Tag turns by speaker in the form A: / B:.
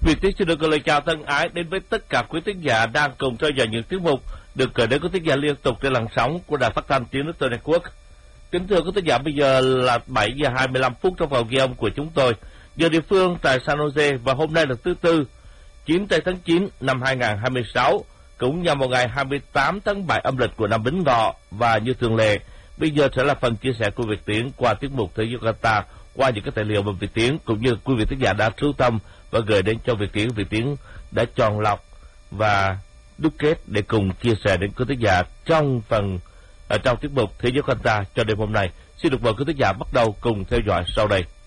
A: Việt Tiến xin được gửi lời chào thân ái đến với tất cả quý thính giả đang cùng theo dõi những tiết mục được gửi đến quý thính giả liên tục trên làn sóng của Đài Phát thanh Tiếng Nước Tôi Network. Kính thưa quý thính giả, bây giờ là 7 giờ 25 phút trong phòng ghi âm của chúng tôi, giờ địa phương tại San Jose, và hôm nay là thứ Tư, 9 tháng 9 năm 2026, cũng nhằm vào ngày 28 tháng 7 âm lịch của năm Bính Ngọ. Và như thường lệ, bây giờ sẽ là phần chia sẻ của Việt Tiến qua tiết mục Thế giới Qatar, qua những cái tài liệu mà Việt Tiến cũng như quý vị thính giả đã sưu tầm và gửi đến cho Việt Tiến. Việt Tiến đã chọn lọc và đúc kết để cùng chia sẻ đến quý thính giả trong trong tiết mục Thế giới Qatar cho đêm hôm nay. Xin được mời quý thính giả bắt đầu cùng theo dõi sau đây.